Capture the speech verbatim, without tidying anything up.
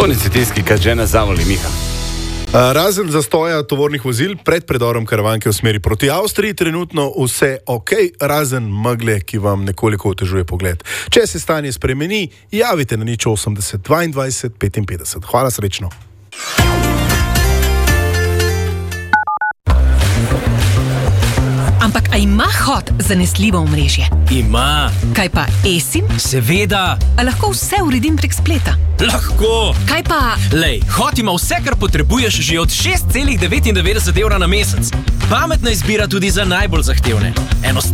Konec je tisti, kad žena zavoli Miha. Razen zastoja tovornih vozil pred predorom Karavanke v smeri proti Avstriji, trenutno vse ok, razen megle, ki vam nekoliko otežuje pogled. Če se stanje spremeni, javite na nič osemdeset dvaindvajset petinpetdeset. Hvala, srečno. Ampak a ima Hot zanesljivo omrežje? Ima. Kaj pa eSIM? Seveda. A lahko vse uredim prek spleta? Lahko. Kaj pa... Lej, Hot ima vse, kar potrebuješ že od šest celih devetindevetdeset evra na mesec. Pametna izbira tudi za najbolj zahtevne. Enostavno